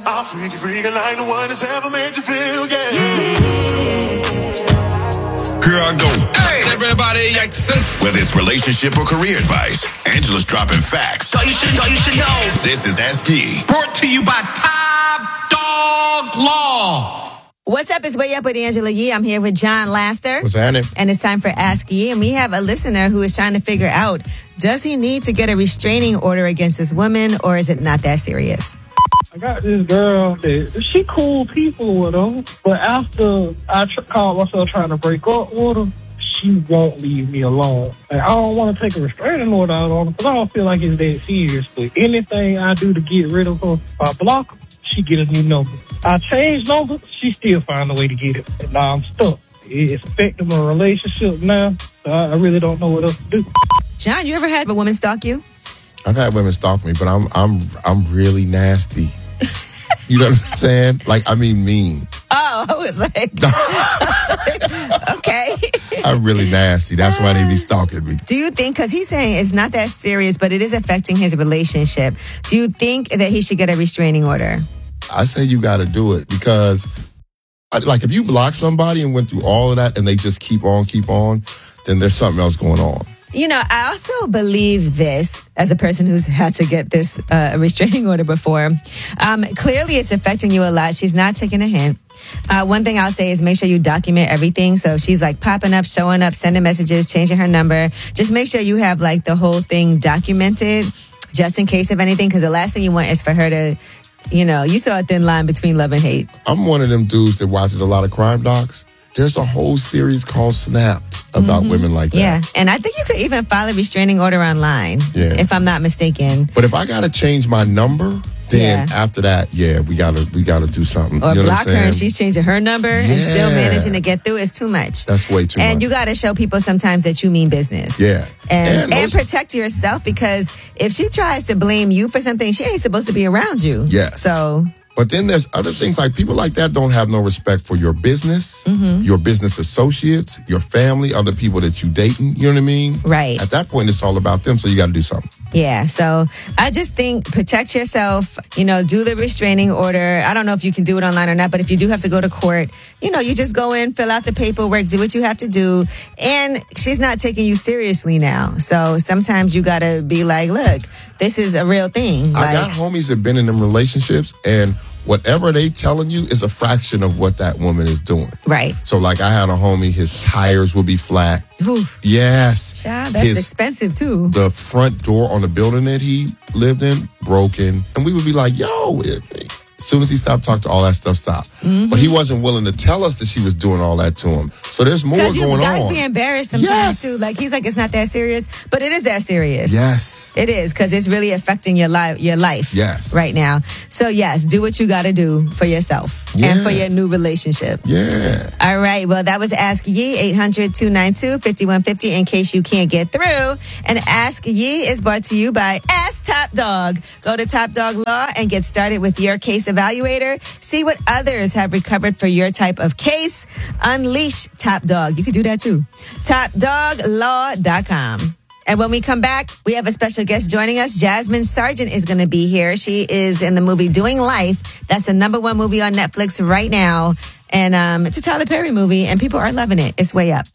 I'll freak you like the one that's ever made you feel, yeah. Here I go. Hey, everybody, whether it's relationship or career advice, Angela's dropping facts. Thought you should know. This is Ask Yee. Brought to you by Top Dog Law. What's up? It's Way Up with Angela Yee. I'm here with John Laster. What's happening? And it's time for Ask Yee. And we have a listener who is trying to figure out, does he need to get a restraining order against this woman, or is it not that serious? I got this girl that she cool people with her, but after I caught myself trying to break up with her, she won't leave me alone. Like, I don't want to take a restraining order out on her because I don't feel like it's that serious. But anything I do to get rid of her, if I block her, she get a new number. I change numbers, she still find a way to get it. And now I'm stuck. It's affecting my relationship now. So I really don't know what else to do. John, you ever had a woman stalk you? I've had women stalk me, but I'm really nasty. You know what I'm saying? Like, I mean mean. Oh, I was like, okay. I'm really nasty. That's why they be stalking me. Do you think, because he's saying it's not that serious, but it is affecting his relationship, do you think that he should get a restraining order? I say you got to do it because, like, if you block somebody and went through all of that and they just keep on, then there's something else going on. You know, I also believe this as a person who's had to get this restraining order before. Clearly, it's affecting you a lot. She's not taking a hint. One thing I'll say is make sure you document everything. So if she's like popping up, showing up, sending messages, changing her number, just make sure you have like the whole thing documented just in case of anything. Because the last thing you want is for her to, you know, you saw a thin line between love and hate. I'm one of them dudes that watches a lot of crime docs. There's a whole series called Snapped about women like that. Yeah, and I think you could even file a restraining order online, if I'm not mistaken. But if I got to change my number, then after that, we gotta do something. Or you know block her and she's changing her number and still Yeah. managing to get through. It's too much. That's way too much. And you got to show people sometimes that you mean business. Yeah. And protect yourself, because if she tries to blame you for something, she ain't supposed to be around you. Yes. So... But then there's other things, like people like that don't have no respect for your business, your business associates, your family, other people that you dating. You know what I mean? Right. At that point, it's all about them. So you got to do something. Yeah. So I just think protect yourself, you know, do the restraining order. I don't know if you can do it online or not, but if you do have to go to court, you know, you just go in, fill out the paperwork, do what you have to do. And she's not taking you seriously now. So sometimes you got to be like, look, this is a real thing. I got homies that been in them relationships, and whatever they telling you is a fraction of what that woman is doing. Right. So like I had a homie, his tires would be flat. Ooh. Yes. Child, that's expensive too. The front door on the building that he lived in, broken. And we would be like, yo, as soon as he stopped talking, all that stuff stopped. But he wasn't willing to tell us that she was doing all that to him. So there's more going on. Because you guys be embarrassed sometimes too. Like, he's like, it's not that serious, but it is that serious. Yes. It is, because it's really affecting your life Yes. right now. So yes, do what you got to do for yourself and for your new relationship. Yeah. All right. Well, that was Ask Yee, 800-292-5150 in case you can't get through. And Ask Yee is brought to you by Ask Top Dog. Go to Top Dog Law and get started with your case evaluator. See what others have recovered for your type of case. Unleash Top Dog. You could do that too. TopDogLaw.com. And when we come back, we have a special guest joining us. Jasmine Sargent is going to be here. She is in the movie Doing Life. That's the #1 movie on Netflix right now. And it's a Tyler Perry movie, and people are loving it. It's Way Up.